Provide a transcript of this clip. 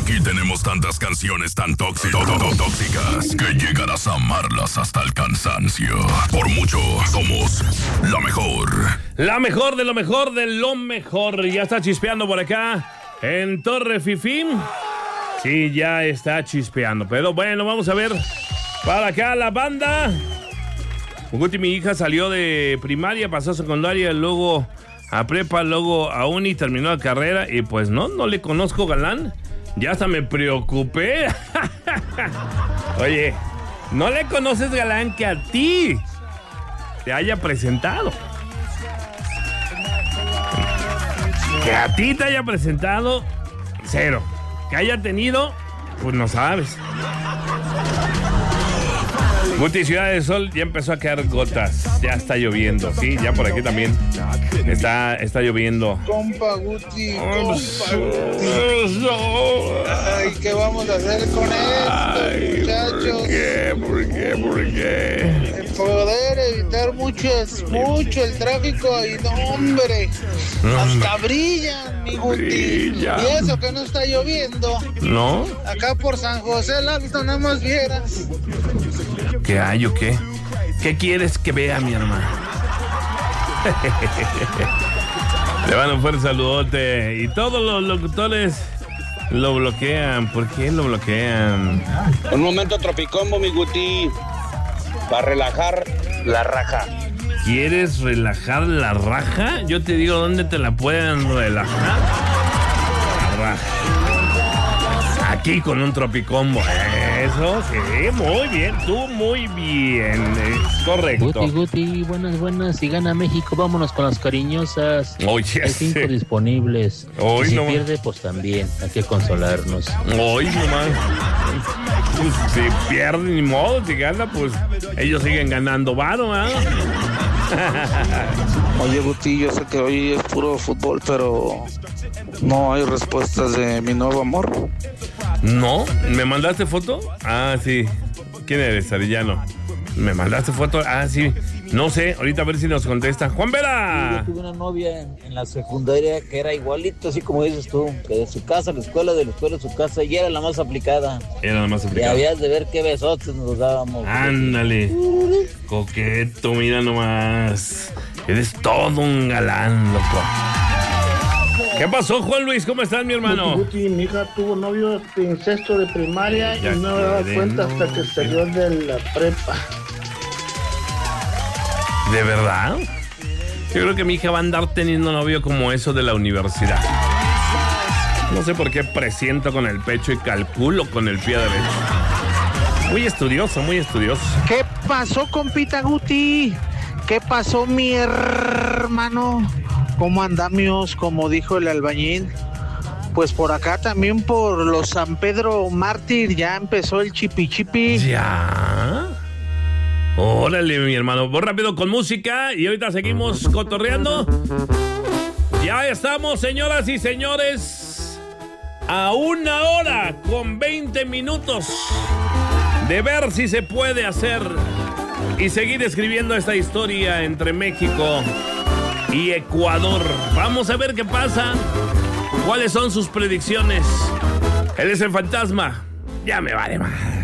Aquí tenemos tantas canciones tan tóxicas que llegarás a amarlas hasta el cansancio. Por mucho, somos la mejor. La mejor de lo mejor de lo mejor. Ya está chispeando por acá en Torre Fifín. Sí, ya está chispeando. Pero bueno, vamos a ver para acá la banda. Guti, mi hija salió de primaria, pasó a secundaria, luego a prepa, luego a uni, terminó la carrera y pues no le conozco galán. Ya hasta me preocupé. Oye, no le conoces galán que a ti te haya presentado. Que a ti te haya presentado, cero. Que haya tenido, pues no sabes. Guti, Ciudad del Sol, ya empezó a caer gotas. Ya está lloviendo, sí, ya por aquí también está lloviendo. Compa Guti. Ay, ¿qué vamos a hacer con esto, muchachos? ¿Por qué? Poder evitar mucho el tráfico y no, hombre, hasta brillan, mi Guti. Y eso que no está lloviendo. ¿No? Acá por San José el Alto, nada más vieras. ¿Qué hay o qué? ¿Qué quieres que vea, mi hermano? Le van a un fuerte saludote. Y todos los locutores lo bloquean. ¿Por qué lo bloquean? Un momento tropicombo, mi Guti. Para relajar la raja. ¿Quieres relajar la raja? Yo te digo dónde te la pueden relajar. La raja. Aquí con un tropicombo. Eso, sí, muy bien. Tú muy bien. Es correcto. Guti, buenas. Si gana México, vámonos con las cariñosas. Oye, hay 5 disponibles. Hoy y si no pierde, pues también. Hay que consolarnos. Hoy nomás. Pues, si pierde, ni modo. Si gana, pues ellos siguen ganando varo, ¿eh? Oye, Guti, yo sé que hoy es puro fútbol, pero no hay respuestas de mi nuevo amor. ¿No? ¿Me mandaste foto? Ah, sí. ¿Quién eres, Arellano? ¿Me mandaste foto? Ah, sí. No sé, ahorita a ver si nos contesta. ¡Juan Vera! Yo tuve una novia en la secundaria que era igualito, así como dices tú, que de su casa a la escuela, de la escuela a su casa, y era la más aplicada. Era la más aplicada. Y habías de ver qué besotes nos dábamos. Ándale. Coqueto, mira nomás. Eres todo un galán, loco. ¿Qué pasó, Juan Luis? ¿Cómo estás, mi hermano? Guti, mi hija tuvo novio en sexto de primaria y no me daba cuenta hasta que salió de la prepa. ¿De verdad? Yo creo que mi hija va a andar teniendo novio como eso de la universidad. No sé por qué presiento con el pecho y calculo con el pie derecho. Muy estudioso, muy estudioso. ¿Qué pasó, compita Guti? ¿Qué pasó, mi hermano? ¿Cómo andamios? Como dijo el albañil. Pues por acá también por los San Pedro Mártir ya empezó el chipi. ¿Ya? Órale, mi hermano. Voy rápido con música y ahorita seguimos cotorreando. Ya estamos, señoras y señores, a 1 hora con 20 minutos de ver si se puede hacer y seguir escribiendo esta historia entre México y Ecuador. Vamos a ver qué pasa. ¿Cuáles son sus predicciones? Él es el fantasma. Ya me vale más.